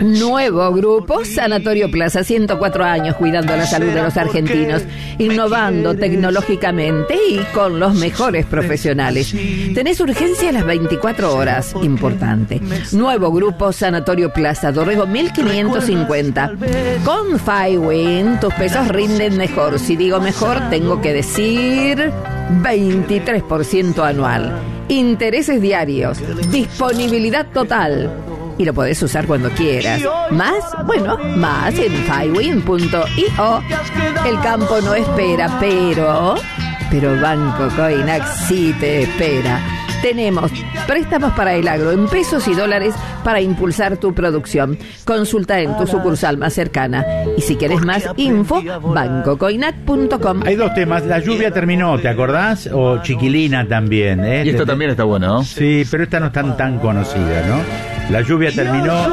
Nuevo grupo Sanatorio Plaza, 104 años cuidando la salud de los argentinos, innovando tecnológicamente y con los mejores profesionales. Tenés urgencia a las 24 horas, importante. Nuevo grupo Sanatorio Plaza, Dorrego 1550. Con Fywin tus pesos rinden mejor. Si digo mejor, tengo que decir 23% anual. Intereses diarios, disponibilidad total. Y lo podés usar cuando quieras. Más en Fywin.io. El campo no espera, pero Banco Coinac sí te espera. Tenemos préstamos para el agro en pesos y dólares para impulsar tu producción. Consulta en tu sucursal más cercana. Y si querés más info, bancocoinac.com. Hay dos temas. La lluvia terminó, ¿te acordás? O Chiquilina también, ¿eh? Y esto también está bueno, ¿no? Sí, pero esta no es tan conocida, ¿no? La lluvia terminó.